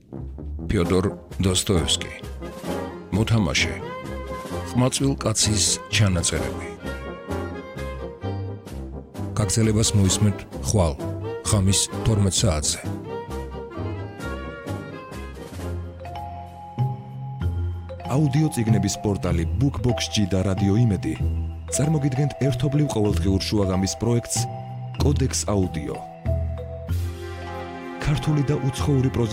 ფიოდორ დოსტოევსკი. მოთამაშე. ყმაწვილ კაცის ჩანაწერები. გაგრძელებას მოისმენთ ხვალ ხამის 12 საათზე. აუდიო წიგნების პორტალი BookBox-G და რადიო იმედი წარმოგიდგენთ ერთობლივ ყოველდღიურ შუაღამის პროექტს კოდექს აუდიო. ქართული და უცხოური